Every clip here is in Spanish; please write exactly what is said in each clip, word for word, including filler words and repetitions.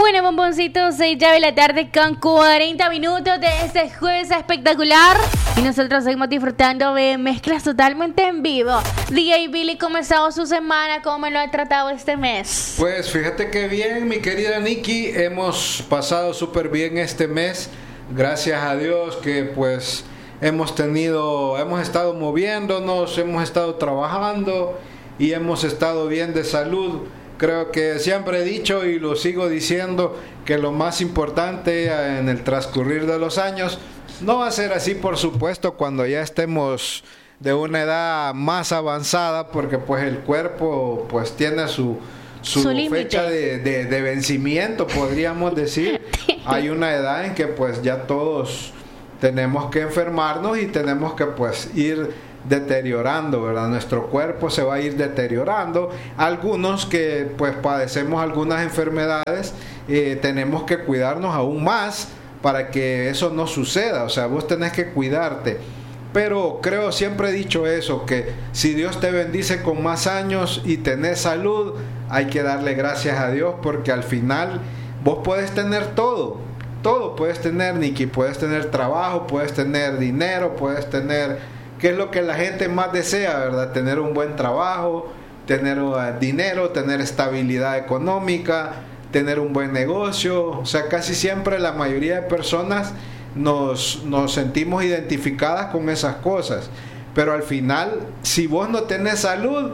Bueno, bomboncitos, seis ya de la tarde con cuarenta minutos de este jueves espectacular. Y nosotros seguimos disfrutando de mezclas totalmente en vivo. D J Billy, ¿cómo ha estado su semana? ¿Cómo me lo ha tratado este mes? Pues fíjate que bien, mi querida Nikki. Hemos pasado súper bien este mes. Gracias a Dios que pues hemos tenido, hemos estado moviéndonos, hemos estado trabajando y hemos estado bien de salud. Creo que siempre he dicho y lo sigo diciendo que lo más importante en el transcurrir de los años no va a ser así, por supuesto, cuando ya estemos de una edad más avanzada, porque pues el cuerpo pues tiene su, su, su fecha de, de, de vencimiento, podríamos decir. Hay una edad en que pues ya todos tenemos que enfermarnos y tenemos que pues ir deteriorando, ¿verdad? Nuestro cuerpo se va a ir deteriorando. Algunos que pues padecemos algunas enfermedades, eh, tenemos que cuidarnos aún más para que eso no suceda. O sea, vos tenés que cuidarte. Pero creo, siempre he dicho eso, que si Dios te bendice con más años y tenés salud, hay que darle gracias a Dios, porque al final vos puedes tener todo. Todo puedes tener, Nikki. Puedes tener trabajo, puedes tener dinero, puedes tener... ¿Qué es lo que la gente más desea, verdad? Tener un buen trabajo, tener uh, dinero, tener estabilidad económica, tener un buen negocio. O sea, casi siempre la mayoría de personas nos, nos sentimos identificadas con esas cosas. Pero al final, si vos no tenés salud,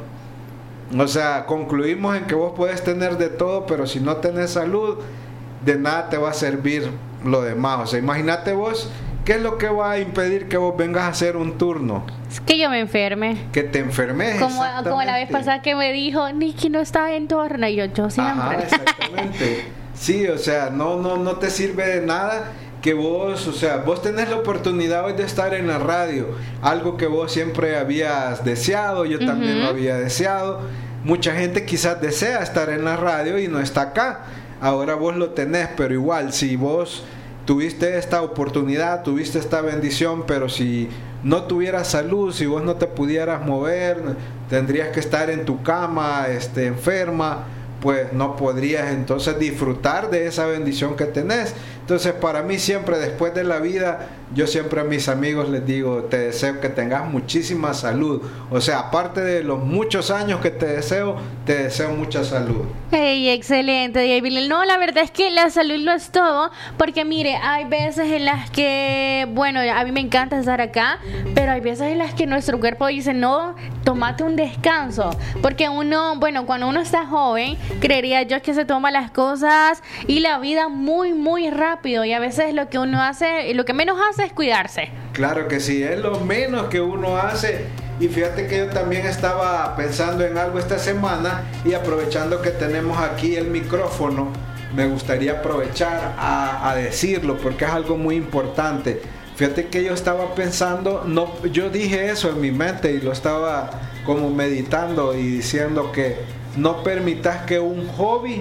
o sea, concluimos en que vos podés tener de todo, pero si no tenés salud, de nada te va a servir lo demás. O sea, imagínate vos... ¿Qué es lo que va a impedir que vos vengas a hacer un turno? Es que yo me enferme. Que te enfermes. Como, como la vez pasada que me dijo, Nikki no está en turno. Y yo, yo siempre. Ajá, exactamente. Sí, o sea, no, no, no te sirve de nada que vos, o sea, vos tenés la oportunidad hoy de estar en la radio. Algo que vos siempre habías deseado, yo también uh-huh. lo había deseado. Mucha gente quizás desea estar en la radio y no está acá. Ahora vos lo tenés, pero igual, si vos... tuviste esta oportunidad, tuviste esta bendición, pero si no tuvieras salud, si vos no te pudieras mover, tendrías que estar en tu cama, este, enferma, pues no podrías entonces disfrutar de esa bendición que tenés. Entonces, para mí siempre, después de la vida, yo siempre a mis amigos les digo, te deseo que tengas muchísima salud. O sea, aparte de los muchos años que te deseo, te deseo mucha salud. Hey, excelente, David. No, la verdad es que la salud lo es todo, porque mire, hay veces en las que, bueno, a mí me encanta estar acá, pero hay veces en las que nuestro cuerpo dice, no, tómate un descanso, porque uno, bueno, cuando uno está joven, creería yo que se toma las cosas y la vida muy, muy rápido. Y a veces lo que uno hace, lo que menos hace es cuidarse. Claro que sí, es lo menos que uno hace. Y fíjate que yo también estaba pensando en algo esta semana y aprovechando que tenemos aquí el micrófono, me gustaría aprovechar a, a decirlo porque es algo muy importante. Fíjate que yo estaba pensando, no, yo dije eso en mi mente y lo estaba como meditando y diciendo que no permitas que un hobby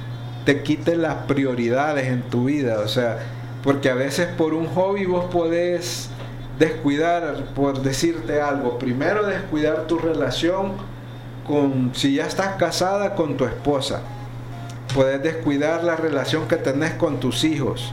te quite las prioridades en tu vida. O sea, porque a veces por un hobby vos podés descuidar, por decirte algo, primero descuidar tu relación con, si ya estás casada, con tu esposa. Podés descuidar la relación que tenés con tus hijos.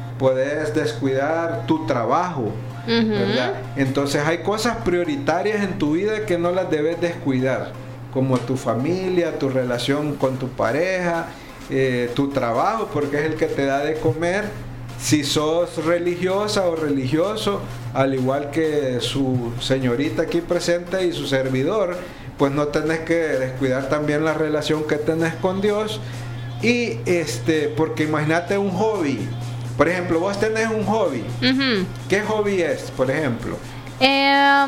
Podés descuidar tu trabajo, uh-huh. ¿verdad? Entonces hay cosas prioritarias en tu vida que no las debes descuidar, como tu familia, tu relación con tu pareja, Eh, tu trabajo, porque es el que te da de comer. Si sos religiosa o religioso, al igual que su señorita aquí presente y su servidor, pues no tenés que descuidar también la relación que tenés con Dios. Y este, porque imagínate un hobby, por ejemplo, vos tenés un hobby. Uh-huh. ¿Qué hobby es, por ejemplo? Eh,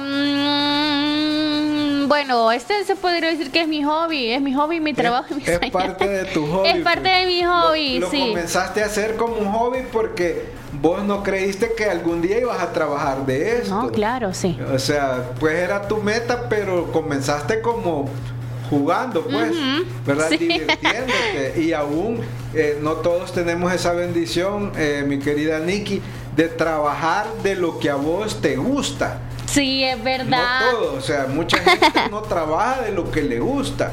um, bueno, este se podría decir que es mi hobby, es mi hobby, mi trabajo. Es, mi es parte de tu hobby. Es parte pues. de mi hobby, lo, lo sí. Lo comenzaste a hacer como un hobby porque vos no creíste que algún día ibas a trabajar de esto. No, claro, sí. O sea, pues era tu meta, pero comenzaste como jugando, pues, uh-huh. ¿verdad? Sí. Divirtiéndote. Y aún eh, no todos tenemos esa bendición, eh, mi querida Nikki, de trabajar de lo que a vos te gusta. Sí, es verdad. No todo, o sea, mucha gente no trabaja de lo que le gusta.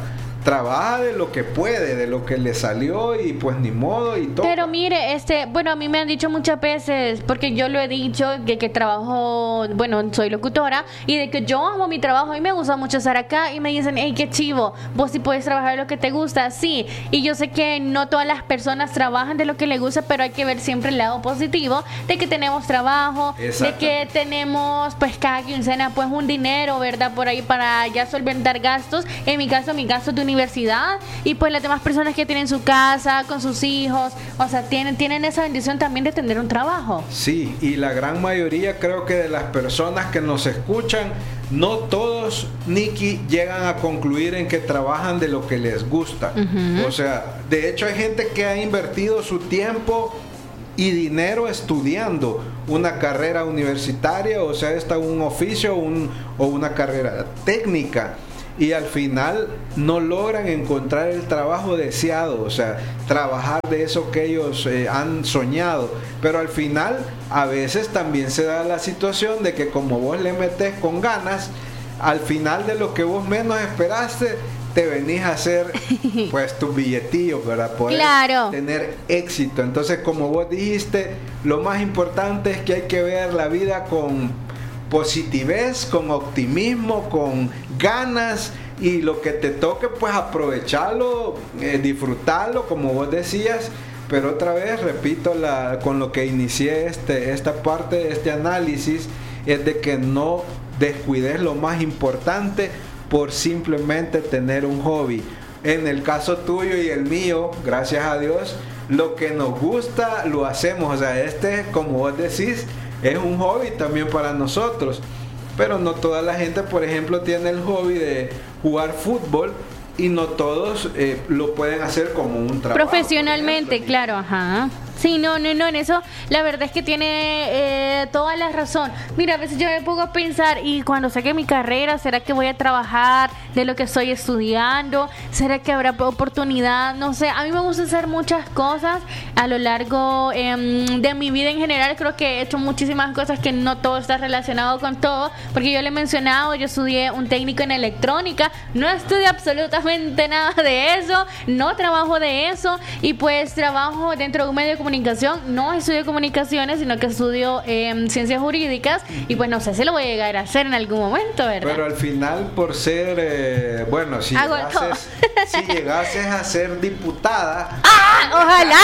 trabaja de lo que puede, de lo que le salió y pues ni modo y todo. Pero mire, este, bueno, a mí me han dicho muchas veces, porque yo lo he dicho, que, que trabajo, bueno, soy locutora, y de que yo amo mi trabajo y me gusta mucho estar acá, y me dicen, hey, qué chivo, vos sí puedes trabajar de lo que te gusta, sí, y yo sé que no todas las personas trabajan de lo que les gusta, pero hay que ver siempre el lado positivo, de que tenemos trabajo, de que tenemos, pues, cada quincena, pues, un dinero, ¿verdad? Por ahí para ya solventar gastos, en mi caso, mi gasto de universidad, y pues las demás personas que tienen su casa con sus hijos, o sea, tienen, tienen esa bendición también de tener un trabajo. Sí, y la gran mayoría creo que de las personas que nos escuchan, no todos, Nikki, llegan a concluir en que trabajan de lo que les gusta. Uh-huh. O sea, de hecho hay gente que ha invertido su tiempo y dinero estudiando una carrera universitaria, o sea, está un oficio un, o una carrera técnica, y al final no logran encontrar el trabajo deseado, o sea, trabajar de eso que ellos eh, han soñado. Pero al final a veces también se da la situación de que como vos le metes con ganas, al final de lo que vos menos esperaste, te venís a hacer pues tus billetillos, ¿verdad? Poder claro. tener éxito. Entonces, como vos dijiste, lo más importante es que hay que ver la vida con positivez, con optimismo, con ganas, y lo que te toque pues aprovecharlo, eh, disfrutarlo como vos decías. Pero otra vez repito, la, con lo que inicié este, esta parte, este análisis, es de que no descuides lo más importante por simplemente tener un hobby. En el caso tuyo y el mío, gracias a Dios, lo que nos gusta lo hacemos. O sea, este, como vos decís, es un hobby también para nosotros, pero no toda la gente, por ejemplo, tiene el hobby de jugar fútbol, y no todos eh, lo pueden hacer como un trabajo profesionalmente, ejemplo, claro, ajá. Sí, no, no, no, en eso la verdad es que tiene eh, toda la razón. Mira, a veces yo me pongo a pensar, y cuando saque mi carrera, ¿será que voy a trabajar de lo que estoy estudiando? ¿Será que habrá oportunidad? No sé, a mí me gusta hacer muchas cosas a lo largo eh, de mi vida en general. Creo que he hecho muchísimas cosas que no todo está relacionado con todo, porque yo le he mencionado, yo estudié un técnico en electrónica, no estudié absolutamente nada de eso, no trabajo de eso, y pues trabajo dentro de un medio de comunicación. No estudio comunicaciones, sino que estudio eh, ciencias jurídicas, y pues no sé si lo voy a llegar a hacer en algún momento, ¿verdad? Pero al final, por ser, eh, bueno, si llegases, si llegases a ser diputada, ¡ah! ¡Ojalá!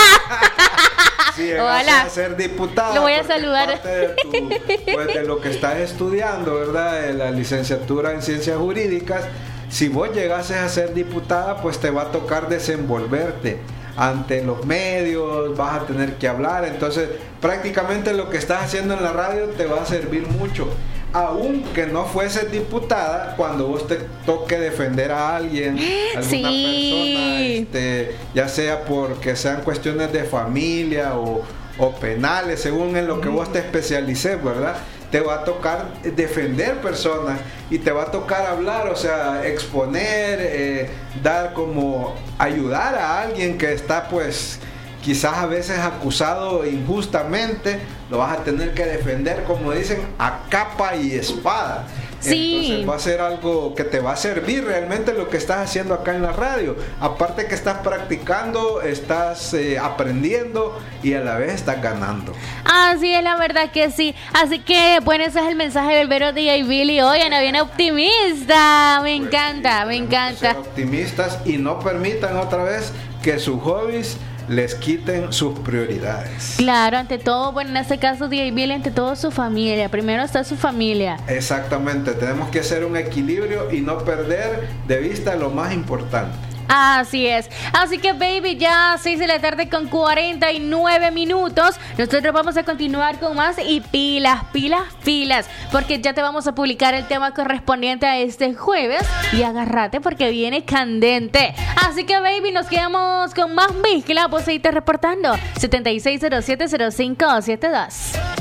Si llegases Ojalá. a ser diputada, lo voy a saludar. Parte de, tu, pues, de lo que estás estudiando, ¿verdad? De la licenciatura en ciencias jurídicas, si vos llegases a ser diputada, pues te va a tocar desenvolverte ante los medios, vas a tener que hablar. Entonces prácticamente lo que estás haciendo en la radio te va a servir mucho, aunque no fueses diputada. Cuando vos te toque defender a alguien, alguna sí. persona, este, ya sea porque sean cuestiones de familia o, o penales, según en lo que vos te especialices, ¿verdad? Te va a tocar defender personas y te va a tocar hablar, o sea, exponer, eh, dar como ayudar a alguien que está pues quizás a veces acusado injustamente. Lo vas a tener que defender, como dicen, a capa y espada. Sí. Entonces va a ser algo que te va a servir realmente lo que estás haciendo acá en la radio. Aparte que estás practicando, estás eh, aprendiendo, y a la vez estás ganando. Así es, la verdad que sí. Así que bueno, ese es el mensaje del Vero D J Billy. Hoy Ana viene optimista. Me pues encanta, sí, me encanta. Ser optimistas y no permitan otra vez que sus hobbies les quiten sus prioridades. Claro, ante todo, bueno, en este caso D J Billy, ante todo su familia. Primero está su familia. Exactamente, tenemos que hacer un equilibrio y no perder de vista lo más importante. Así es. Así que, baby, ya seis de la tarde con cuarenta y nueve minutos. Nosotros vamos a continuar con más, y pilas, pilas, pilas, porque ya te vamos a publicar el tema correspondiente a este jueves, y agárrate porque viene candente. Así que, baby, nos quedamos con más mezcla. Vos seguiste reportando setenta y seis cero siete cero cinco siete dos.